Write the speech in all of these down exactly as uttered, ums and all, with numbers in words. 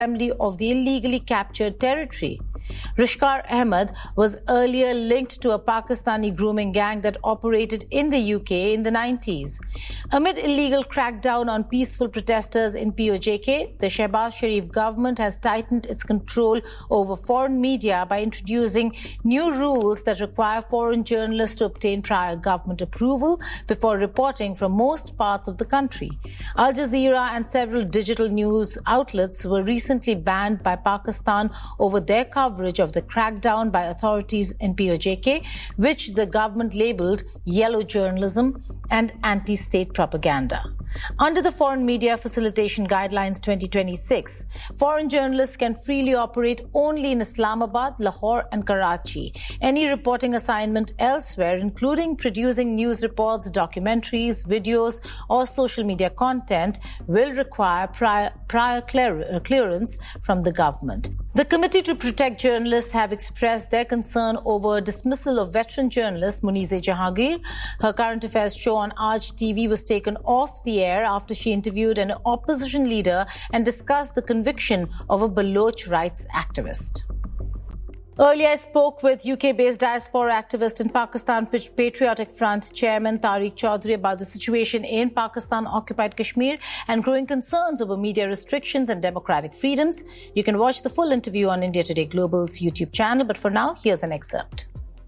Assembly of the illegally captured territory. Rishkar Ahmed was earlier linked to a Pakistani grooming gang that operated in the U K in the nineties. Amid illegal crackdown on peaceful protesters in P O J K, the Shehbaz Sharif government has tightened its control over foreign media by introducing new rules that require foreign journalists to obtain prior government approval before reporting from most parts of the country. Al Jazeera and several digital news outlets were recently banned by Pakistan over their coverage of the crackdown by authorities in P O J K, which the government labelled yellow journalism and anti-state propaganda. Under the Foreign Media Facilitation Guidelines twenty twenty-six, foreign journalists can freely operate only in Islamabad, Lahore and Karachi. Any reporting assignment elsewhere, including producing news reports, documentaries, videos or social media content, will require prior, prior clear, uh, clearance from the government. The Committee to Protect Journalists have expressed their concern over dismissal of veteran journalist Munize Jahangir. Her current affairs show on Aaj T V was taken off the air after she interviewed an opposition leader and discussed the conviction of a Baloch rights activist. Earlier, I spoke with U K-based diaspora activist and Pakistan Patriotic Front chairman Tariq Chaudhry about the situation in Pakistan-occupied Kashmir and growing concerns over media restrictions and democratic freedoms. You can watch the full interview on India Today Global's YouTube channel, but for now, here's an excerpt.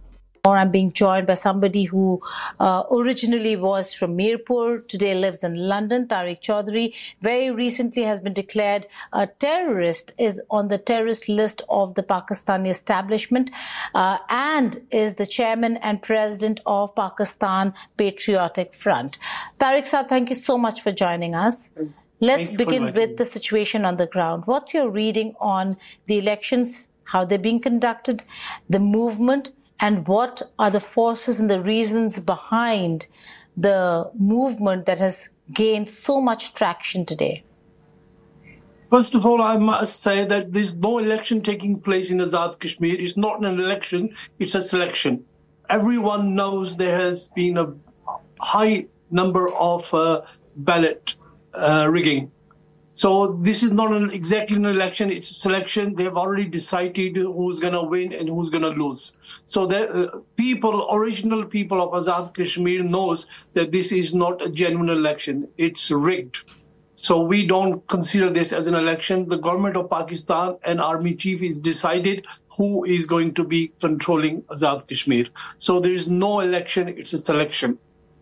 I'm being joined by somebody who uh, originally was from Mirpur, today lives in London. Tariq Chaudhry very recently has been declared a terrorist, is on the terrorist list of the Pakistani establishment, uh, and is the chairman and president of Pakistan Patriotic Front. Tariq Saab, thank you so much for joining us. Let's begin with the situation on the ground. What's your reading on the elections, how they're being conducted, the movement, and what are the forces and the reasons behind the movement that has gained so much traction today? First of all, I must say that there's no election taking place in Azad Kashmir. It's not an election, it's a selection. Everyone knows there has been a high number of uh, ballot uh, rigging. So this is not an, exactly an election, it's a selection. They've already decided who's going to win and who's going to lose. So the uh, people, original people of Azad Kashmir knows that this is not a genuine election. It's rigged. So we don't consider this as an election. The government of Pakistan and army chief is decided who is going to be controlling Azad Kashmir. So there is no election, it's a selection.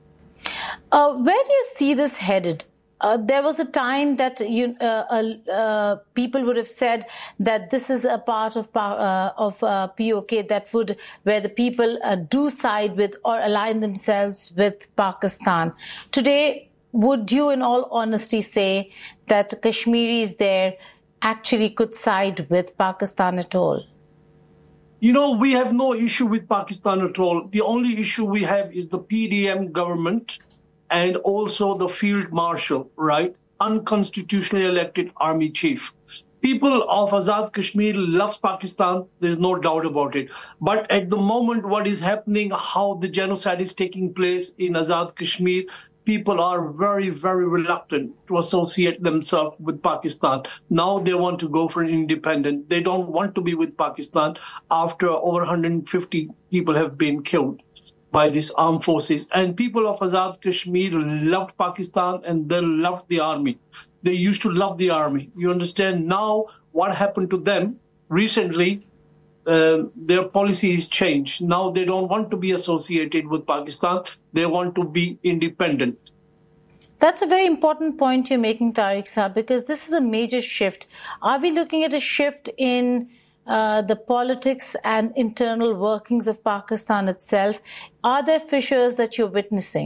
Uh, where do you see this headed? Uh, there was a time that you, uh, uh, uh, people would have said that this is a part of uh, of uh, P O K that would where the people uh, do side with or align themselves with Pakistan. Today, would you, in all honesty, say that Kashmiris there actually could side with Pakistan at all? You know, we have no issue with Pakistan at all. The only issue we have is the P D M government and also the field marshal, right? Unconstitutionally elected army chief. People of Azad Kashmir loves Pakistan, there's no doubt about it. But at the moment, what is happening, how the genocide is taking place in Azad Kashmir, people are very, very reluctant to associate themselves with Pakistan. Now they want to go for an independent. They don't want to be with Pakistan after over one hundred fifty people have been killed by these armed forces. And people of Azad Kashmir loved Pakistan and they loved the army. They used to love the army. You understand? Now what happened to them recently, uh, their policy is changed. Now they don't want to be associated with Pakistan. They want to be independent. That's a very important point you're making, Tariq Saab, because this is a major shift. Are we looking at a shift in Uh, the politics and internal workings of Pakistan itself? Are there fissures that you're witnessing?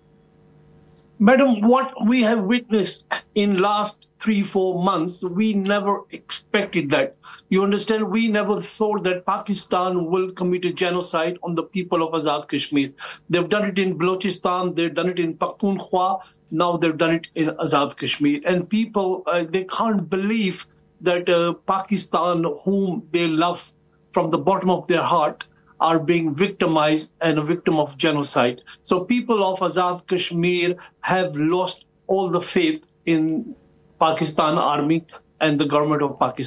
Madam, what we have witnessed in last three, four months, we never expected that. You understand? We never thought that Pakistan will commit a genocide on the people of Azad Kashmir. They've done it in Balochistan, they've done it in Pakhtunkhwa, now they've done it in Azad Kashmir. And people, uh, they can't believe that uh, Pakistan, whom they love from the bottom of their heart, are being victimized and a victim of genocide. So people of Azad Kashmir have lost all the faith in Pakistan army. and the government of Pakistan.